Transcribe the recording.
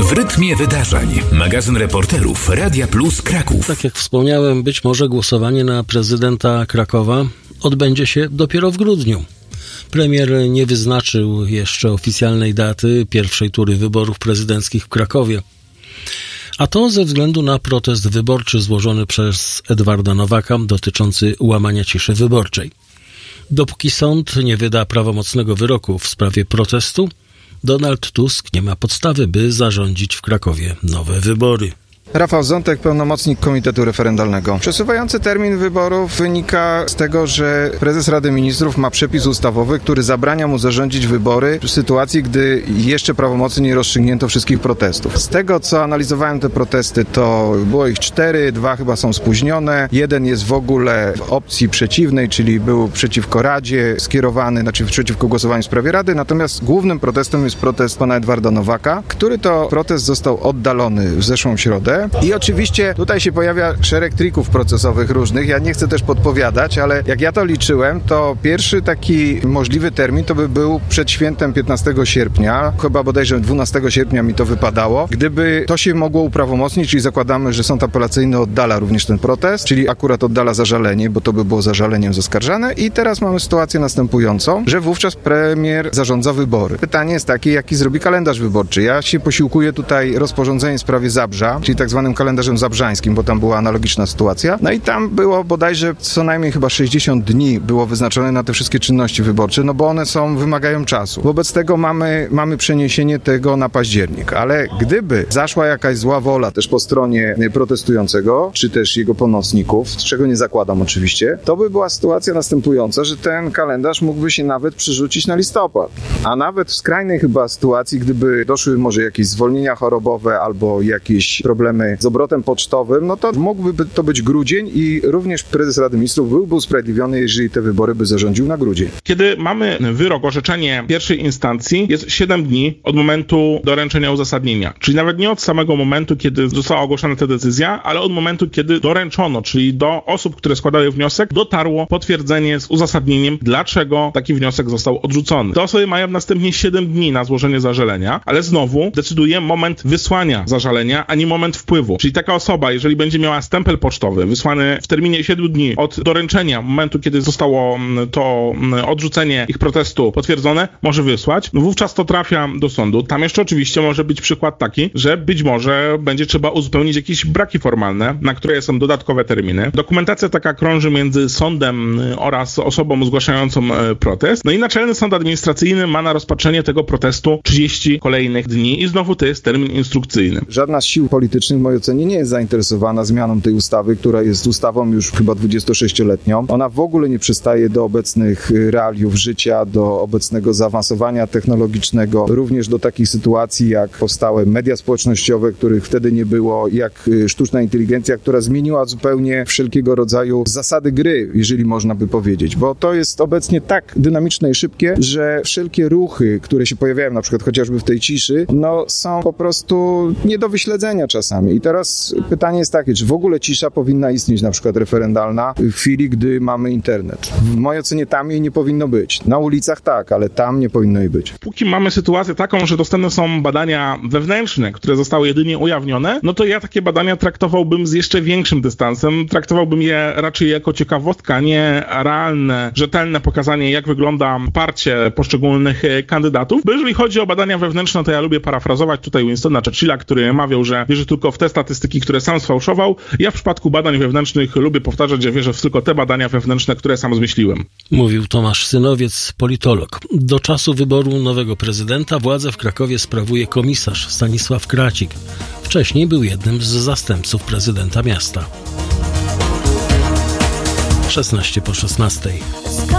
W rytmie wydarzeń. Magazyn reporterów Radia Plus Kraków. Tak jak wspomniałem, być może głosowanie na prezydenta Krakowa odbędzie się dopiero w grudniu. Premier nie wyznaczył jeszcze oficjalnej daty pierwszej tury wyborów prezydenckich w Krakowie. A to ze względu na protest wyborczy złożony przez Edwarda Nowaka dotyczący łamania ciszy wyborczej. Dopóki sąd nie wyda prawomocnego wyroku w sprawie protestu, Donald Tusk nie ma podstawy, by zarządzić w Krakowie nowe wybory. Rafał Zątek, pełnomocnik Komitetu Referendalnego. Przesuwający termin wyborów wynika z tego, że prezes Rady Ministrów ma przepis ustawowy, który zabrania mu zarządzić wybory w sytuacji, gdy jeszcze prawomocnie nie rozstrzygnięto wszystkich protestów. Z tego, co analizowałem te protesty, to było ich 4, 2 chyba są spóźnione, 1 jest w ogóle w opcji przeciwnej, czyli był przeciwko Radzie skierowany, znaczy przeciwko głosowaniu w sprawie Rady, natomiast głównym protestem jest protest pana Edwarda Nowaka, który to protest został oddalony w zeszłą środę. I oczywiście tutaj się pojawia szereg trików procesowych różnych. Ja nie chcę też podpowiadać, ale jak ja to liczyłem, to pierwszy taki możliwy termin to by był przed świętem 15 sierpnia. Chyba bodajże 12 sierpnia mi to wypadało. Gdyby to się mogło uprawomocnić, czyli zakładamy, że sąd apelacyjny oddala również ten protest, czyli akurat oddala zażalenie, bo to by było zażaleniem zaskarżane. I teraz mamy sytuację następującą, że wówczas premier zarządza wybory. Pytanie jest takie, jaki zrobi kalendarz wyborczy. Ja się posiłkuję tutaj rozporządzeniem w sprawie Zabrza, czyli tak zwanym kalendarzem zabrzańskim, bo tam była analogiczna sytuacja. No i tam było bodajże co najmniej chyba 60 dni było wyznaczone na te wszystkie czynności wyborcze, no bo one wymagają czasu. Wobec tego mamy przeniesienie tego na październik. Ale gdyby zaszła jakaś zła wola też po stronie protestującego, czy też jego pomocników, z czego nie zakładam oczywiście, to by była sytuacja następująca, że ten kalendarz mógłby się nawet przerzucić na listopad. A nawet w skrajnej chyba sytuacji, gdyby doszły może jakieś zwolnienia chorobowe albo jakieś problemy z obrotem pocztowym, no to mógłby to być grudzień i również prezes Rady Ministrów byłby usprawiedliwiony, jeżeli te wybory by zarządził na grudzień. Kiedy mamy wyrok, orzeczenie pierwszej instancji, jest 7 dni od momentu doręczenia uzasadnienia. Czyli nawet nie od samego momentu, kiedy została ogłoszona ta decyzja, ale od momentu, kiedy doręczono, czyli do osób, które składały wniosek, dotarło potwierdzenie z uzasadnieniem, dlaczego taki wniosek został odrzucony. Te osoby mają następnie 7 dni na złożenie zażalenia, ale znowu decyduje moment wysłania zażalenia, a nie moment wpływu. Czyli taka osoba, jeżeli będzie miała stempel pocztowy wysłany w terminie 7 dni od doręczenia, momentu, kiedy zostało to odrzucenie ich protestu potwierdzone, może wysłać. Wówczas to trafia do sądu. Tam jeszcze oczywiście może być przykład taki, że być może będzie trzeba uzupełnić jakieś braki formalne, na które są dodatkowe terminy. Dokumentacja taka krąży między sądem oraz osobą zgłaszającą protest. No i Naczelny Sąd Administracyjny ma na rozpatrzenie tego protestu 30 kolejnych dni i znowu to jest termin instrukcyjny. Żadna z sił politycznych w mojej ocenie nie jest zainteresowana zmianą tej ustawy, która jest ustawą już chyba 26-letnią. Ona w ogóle nie przystaje do obecnych realiów życia, do obecnego zaawansowania technologicznego, również do takich sytuacji, jak powstałe media społecznościowe, których wtedy nie było, jak sztuczna inteligencja, która zmieniła zupełnie wszelkiego rodzaju zasady gry, jeżeli można by powiedzieć, bo to jest obecnie tak dynamiczne i szybkie, że wszelkie ruchy, które się pojawiają, na przykład chociażby w tej ciszy, no są po prostu nie do wyśledzenia czasami. I teraz pytanie jest takie, czy w ogóle cisza powinna istnieć, na przykład referendalna, w chwili, gdy mamy internet. W mojej ocenie tam jej nie powinno być. Na ulicach tak, ale tam nie powinno jej być. Póki mamy sytuację taką, że dostępne są badania wewnętrzne, które zostały jedynie ujawnione, no to ja takie badania traktowałbym z jeszcze większym dystansem. Traktowałbym je raczej jako ciekawostka, a nie realne, rzetelne pokazanie, jak wygląda poparcie poszczególnych kandydatów. Bo jeżeli chodzi o badania wewnętrzne, to ja lubię parafrazować tutaj Winstona Churchilla, który mawiał, że wierzy tylko w te statystyki, które sam sfałszował. Ja w przypadku badań wewnętrznych lubię powtarzać, że wierzę w tylko te badania wewnętrzne, które sam zmyśliłem. Mówił Tomasz Synowiec, politolog. Do czasu wyboru nowego prezydenta władzę w Krakowie sprawuje komisarz Stanisław Kracik. Wcześniej był jednym z zastępców prezydenta miasta. 16 po 16.